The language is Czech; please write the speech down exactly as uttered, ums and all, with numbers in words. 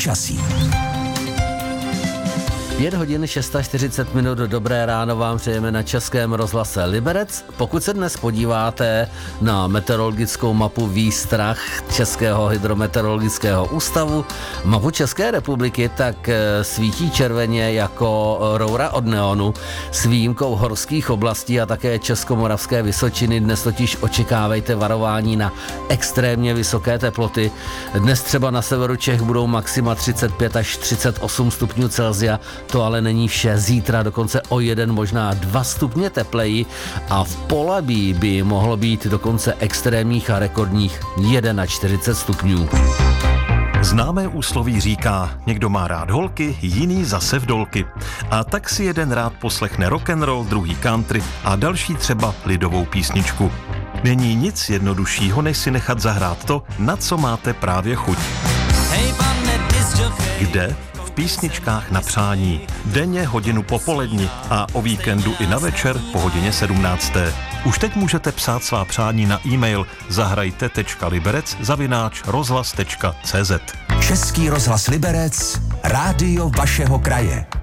počasí. pět hodin čtyřicet šest minut, dobré ráno vám přejeme na Českém rozhlase Liberec. Pokud se dnes podíváte na meteorologickou mapu výstrah Českého hydrometeorologického ústavu, mapu České republiky, tak svítí červeně jako roura od neonu s výjimkou horských oblastí a také Českomoravské Vysočiny. Dnes totiž očekávejte varování na extrémně vysoké teploty. Dnes třeba na severu Čech budou maxima třicet pět až třicet osm stupňů Celsia. To ale není vše. Zítra dokonce o jeden, možná dva stupně tepleji a v Polabí by mohlo být dokonce extrémních a rekordních čtyřicet jedna stupňů. Známé úsloví říká, někdo má rád holky, jiný zase vdolky. A tak si jeden rád poslechne rock'n'roll, druhý country a další třeba lidovou písničku. Není nic jednoduššího, než si nechat zahrát to, na co máte právě chuť. Kde? V písničkách na přání. Denně hodinu popoledni a o víkendu i na večer po hodině sedmnácté. Už teď můžete psát svá přání na e-mail zahrajte tečka liberec zavináč rozhlas tečka cé zet. Český rozhlas Liberec, rádio vašeho kraje.